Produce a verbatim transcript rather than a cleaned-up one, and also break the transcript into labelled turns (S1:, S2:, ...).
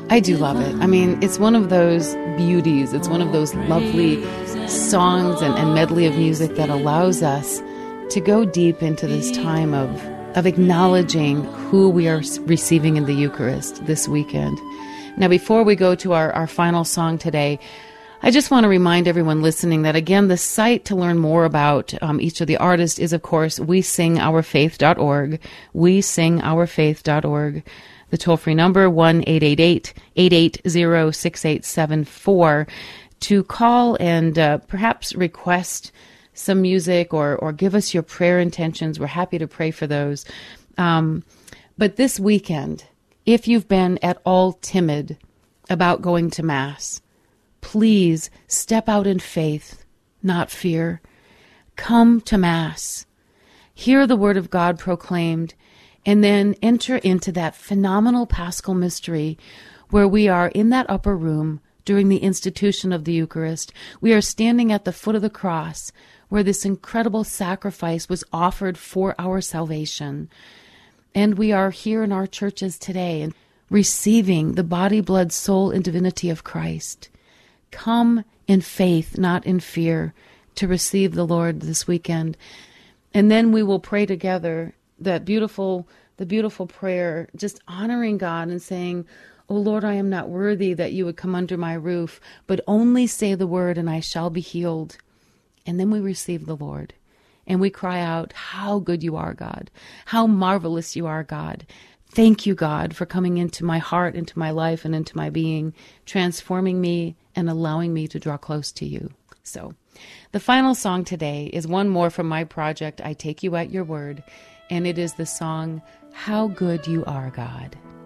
S1: I do love it. I mean, it's one of those beauties. It's one of those lovely songs and, and medley of music that allows us to go deep into this time of, of acknowledging who we are receiving in the Eucharist this weekend. Now, before we go to our, our final song today, I just want to remind everyone listening that, again, the site to learn more about um, each of the artists is, of course, we sing our faith dot org, we sing our faith dot org. The toll-free number, one eight eight eight, eight eight zero, six eight seven four, to call and uh, perhaps request some music or, or give us your prayer intentions. We're happy to pray for those. Um, but this weekend, if you've been at all timid about going to Mass, please step out in faith, not fear. Come to Mass. Hear the Word of God proclaimed, and then enter into that phenomenal Paschal mystery where we are in that upper room during the institution of the Eucharist. We are standing at the foot of the cross where this incredible sacrifice was offered for our salvation. And we are here in our churches today and receiving the body, blood, soul, and divinity of Christ. Come in faith, not in fear, to receive the Lord this weekend. And then we will pray together that beautiful, the beautiful prayer, just honoring God and saying, "O Lord, I am not worthy that you would come under my roof, but only say the word and I shall be healed." And then we receive the Lord and we cry out, "How good you are, God. How marvelous you are, God. Thank you, God, for coming into my heart, into my life, and into my being, transforming me and allowing me to draw close to you." So the final song today is one more from my project, I Take You at Your Word. And it is the song, "How Good You Are, God."